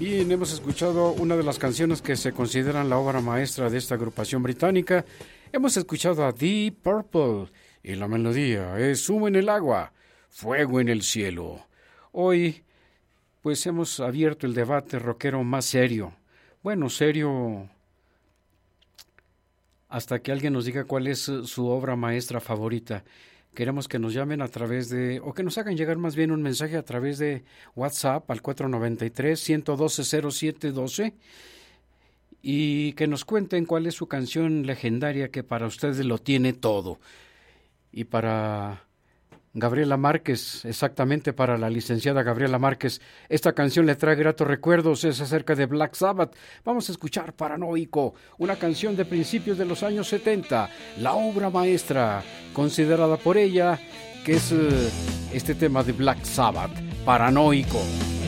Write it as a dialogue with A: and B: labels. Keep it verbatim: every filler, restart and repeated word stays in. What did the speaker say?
A: Bien, hemos escuchado una de las canciones que se consideran la obra maestra de esta agrupación británica. Hemos escuchado a Deep Purple y la melodía es Humo en el agua, fuego en el cielo. Hoy, pues hemos abierto el debate rockero más serio. Bueno, serio hasta que alguien nos diga cuál es su obra maestra favorita. Queremos que nos llamen a través de, o que nos hagan llegar más bien un mensaje a través de WhatsApp al cuatro nueve tres, uno uno dos, cero siete uno dos y que nos cuenten cuál es su canción legendaria que para ustedes lo tiene todo. Y para Gabriela Márquez, exactamente para la licenciada Gabriela Márquez, esta canción le trae gratos recuerdos, es acerca de Black Sabbath. Vamos a escuchar Paranoico, una canción de principios de los años setenta, la obra maestra, considerada por ella que es uh, este tema de Black Sabbath, Paranoico.